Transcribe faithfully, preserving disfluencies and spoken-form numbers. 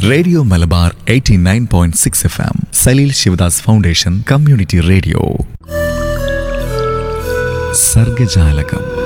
Radio Malabar eighty nine point six F M, Saleel Sivadas foundation community radio. സർഗജാലകം.